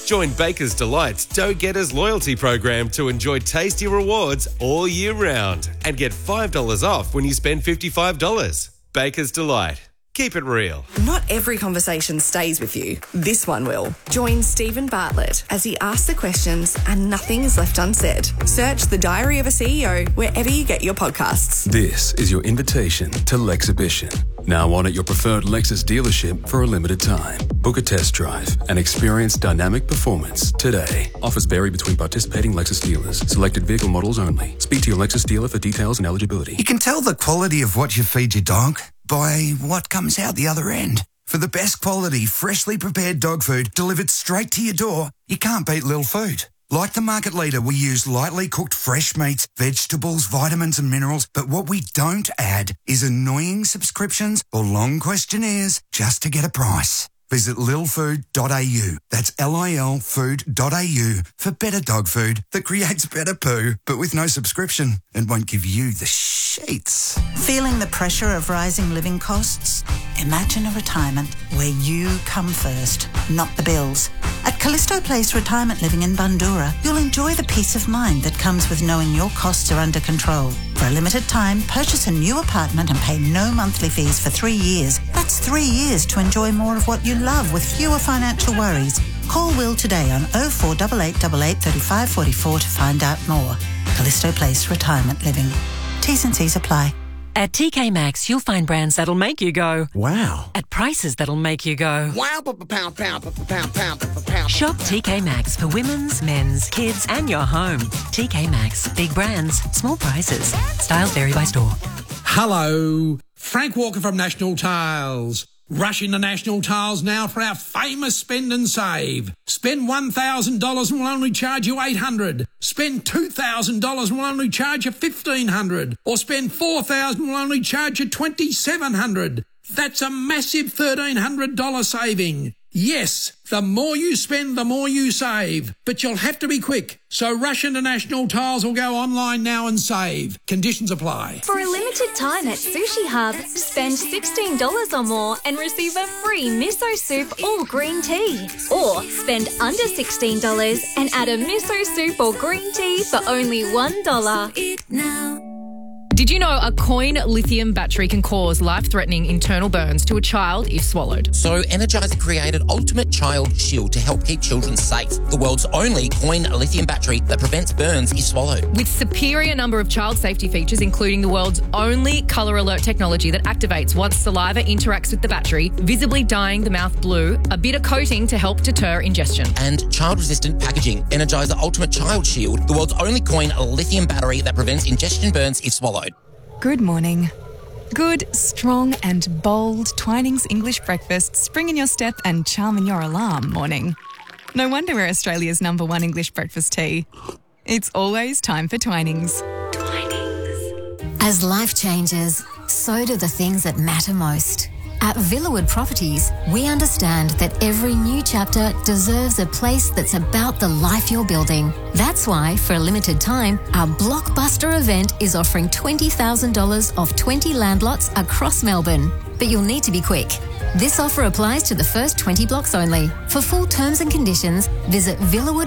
Join Baker's Delight's Go-Getters loyalty program to enjoy tasty rewards all year round and get $5 off when you spend $55. Baker's Delight. Keep it real. Not every conversation stays with you. This one will. Join Stephen Bartlett as he asks the questions and nothing is left unsaid. Search The Diary of a CEO wherever you get your podcasts. This is your invitation to Lexhibition. Now on at your preferred Lexus dealership for a limited time. Book a test drive and experience dynamic performance today. Offers vary between participating Lexus dealers. Selected vehicle models only. Speak to your Lexus dealer for details and eligibility. You can tell the quality of what you feed your dog by what comes out the other end. For the best quality, freshly prepared dog food delivered straight to your door, you can't beat Lil Food. Like the market leader, we use lightly cooked fresh meats, vegetables, vitamins and minerals, but what we don't add is annoying subscriptions or long questionnaires just to get a price. Visit lilfood.au. That's lilfood.au for better dog food that creates better poo, but with no subscription and won't give you the sheets. Feeling the pressure of rising living costs? Imagine a retirement where you come first, not the bills. At Callisto Place Retirement Living in Bundoora, you'll enjoy the peace of mind that comes with knowing your costs are under control. For a limited time, purchase a new apartment and pay no monthly fees for 3 years. That's 3 years to enjoy more of what you love with fewer financial worries. Call Will today on 048888 3544 to find out more. Callisto Place Retirement Living. T's and C's apply. At TK Maxx, you'll find brands that'll make you go, wow. At prices that'll make you go, wow, pow. Shop TK Maxx for women's, men's, kids and your home. TK Maxx. Big brands, small prices. Styles vary by store. Hello. Frank Walker from National Tiles. Rush into National Tiles now for our famous spend and save. Spend $1,000 and we'll only charge you $800. Spend $2,000 and we'll only charge you $1,500. Or spend $4,000 and we'll only charge you $2,700. That's a massive $1,300 saving. Yes, the more you spend, the more you save. But you'll have to be quick. So rush into National Tiles or go online now and save. Conditions apply. For a limited time at Sushi Hub, spend $16 or more and receive a free miso soup or green tea. Or spend under $16 and add a miso soup or green tea for only $1. Did you know a coin lithium battery can cause life-threatening internal burns to a child if swallowed? So Energizer created Ultimate Child Shield to help keep children safe. The world's only coin lithium battery that prevents burns if swallowed. With superior number of child safety features, including the world's only colour alert technology that activates once saliva interacts with the battery, visibly dyeing the mouth blue, a bitter coating to help deter ingestion. And child-resistant packaging. Energizer Ultimate Child Shield, the world's only coin lithium battery that prevents ingestion burns if swallowed. Good morning. Good, strong and bold Twinings English breakfast spring in your step and charm in your alarm morning. No wonder we're Australia's #1 English breakfast tea. It's always time for Twinings. Twinings. As life changes, so do the things that matter most. At Villawood Properties, we understand that every new chapter deserves a place that's about the life you're building. That's why, for a limited time, our blockbuster event is offering $20,000 off 20 land lots across Melbourne. But you'll need to be quick. This offer applies to the first 20 blocks only. For full terms and conditions, visit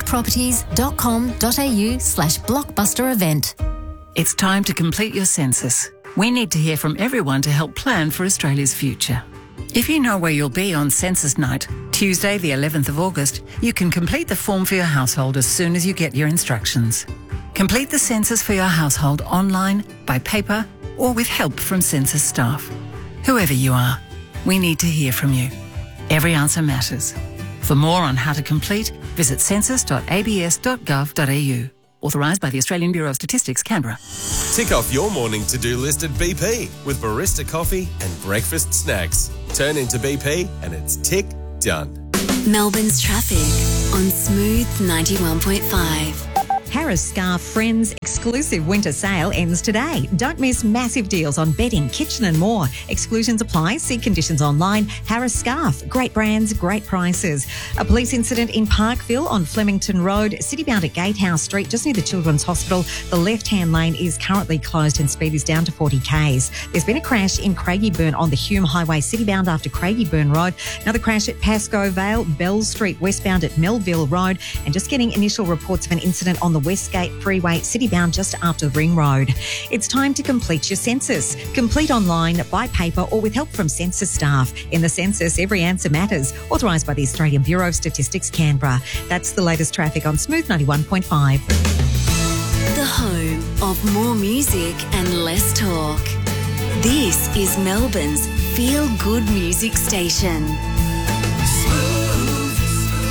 villawoodproperties.com.au/blockbuster event. It's time to complete your census. We need to hear from everyone to help plan for Australia's future. If you know where you'll be on census night, Tuesday the 11th of August, you can complete the form for your household as soon as you get your instructions. Complete the census for your household online, by paper, or with help from census staff. Whoever you are, we need to hear from you. Every answer matters. For more on how to complete, visit census.abs.gov.au. Authorised by the Australian Bureau of Statistics, Canberra. Tick off your morning to-do list at BP with barista coffee and breakfast snacks. Turn into BP and it's tick done. Melbourne's traffic on Smooth 91.5. Harris Scarf Friends exclusive winter sale ends today. Don't miss massive deals on bedding, kitchen and more. Exclusions apply. See conditions online. Harris Scarf. Great brands, great prices. A police incident in Parkville on Flemington Road, city-bound at Gatehouse Street, just near the Children's Hospital. The left-hand lane is currently closed and speed is down to 40 k's. There's been a crash in Craigieburn on the Hume Highway, city-bound after Craigieburn Road. Another crash at Pascoe Vale, Bell Street, westbound at Melville Road. And just getting initial reports of an incident on the Westgate Freeway, city-bound just after Ring Road. It's time to complete your census. Complete online, by paper or with help from census staff. In the census, every answer matters. Authorised by the Australian Bureau of Statistics, Canberra. That's the latest traffic on Smooth 91.5. The home of more music and less talk. This is Melbourne's feel-good music station. Smooth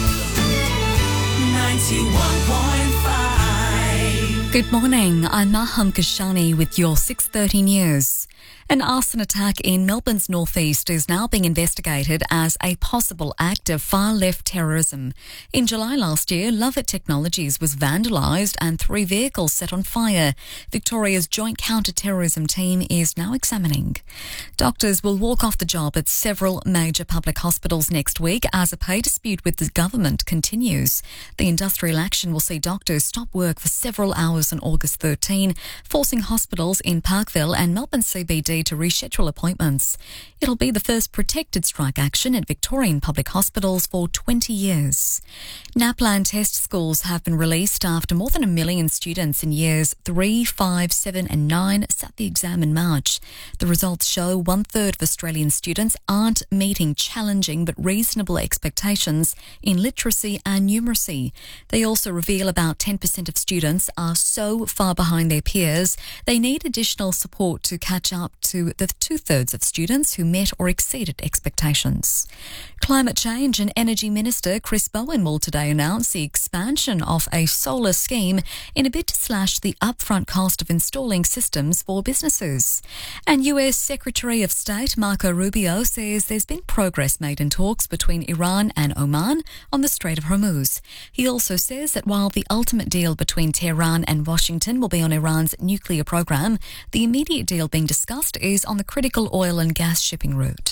91.5. Good morning, I'm Maham Kashani with your 6:30 news. An arson attack in Melbourne's northeast is now being investigated as a possible act of far-left terrorism. In July last year, Lovett Technologies was vandalised and 3 vehicles set on fire. Victoria's Joint Counter-Terrorism Team is now examining. Doctors will walk off the job at several major public hospitals next week as a pay dispute with the government continues. The industrial action will see doctors stop work for several hours on August 13, forcing hospitals in Parkville and Melbourne CBD to reschedule appointments. It'll be the first protected strike action at Victorian public hospitals for 20 years. NAPLAN test scores have been released after more than 1 million students in years 3, 5, 7 and 9 sat the exam in March. The results show 1/3 of Australian students aren't meeting challenging but reasonable expectations in literacy and numeracy. They also reveal about 10% of students are so far behind their peers they need additional support to catch up to the 2/3 of students who met or exceeded expectations. Climate Change and Energy Minister Chris Bowen will today announce the expansion of a solar scheme in a bid to slash the upfront cost of installing systems for businesses. And US Secretary of State Marco Rubio says there's been progress made in talks between Iran and Oman on the Strait of Hormuz. He also says that while the ultimate deal between Tehran and Washington will be on Iran's nuclear program, the immediate deal being discussed is on the critical oil and gas shipping route.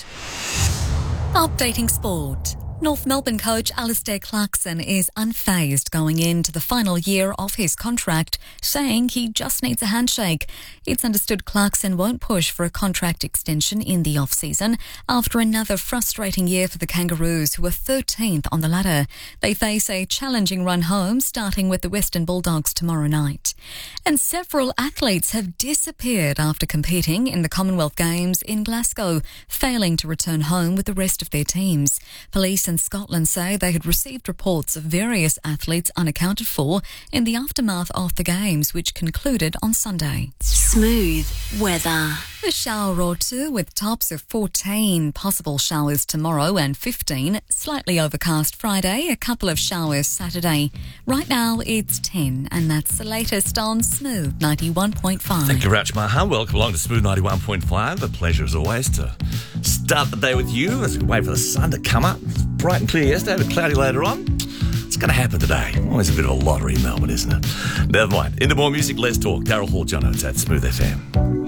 Updating sport. North Melbourne coach Alistair Clarkson is unfazed going into the final year of his contract, saying he just needs a handshake. It's understood Clarkson won't push for a contract extension in the off-season after another frustrating year for the Kangaroos, who are 13th on the ladder. They face a challenging run home, starting with the Western Bulldogs tomorrow night. And several athletes have disappeared after competing in the Commonwealth Games in Glasgow, failing to return home with the rest of their teams. Police in Scotland say they had received reports of various athletes unaccounted for in the aftermath of the Games, which concluded on Sunday. Smooth weather. A shower or two with tops of 14 possible showers tomorrow and 15. Slightly overcast Friday, a couple of showers Saturday. Right now it's 10 and that's the latest on Smooth 91.5. Thank you very much, Maha. Welcome along to Smooth 91.5. A pleasure as always to start the day with you as we wait for the sun to come up. It's bright and clear yesterday, but cloudy later on. It's going to happen today. Always a bit of a lottery in Melbourne, isn't it? Never mind. Into more music, less talk. Daryl Hall, John Oates at Smooth FM.